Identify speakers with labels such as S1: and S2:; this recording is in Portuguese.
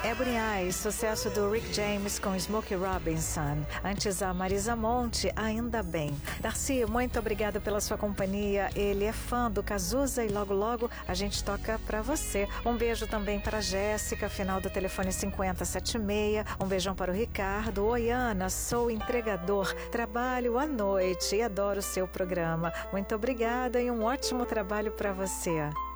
S1: Ebony Eyes, sucesso do Rick James com Smokey Robinson. Antes a Marisa Monte, Ainda Bem. Darcy, muito obrigada pela sua companhia. Ele é fã do Cazuza e logo logo a gente toca pra você. Um beijo também para a Jéssica, final do telefone 5076. Um beijão para o Ricardo. Oi, Ana, sou entregador, trabalho à noite e adoro o seu programa. Muito obrigada e um ótimo trabalho para você.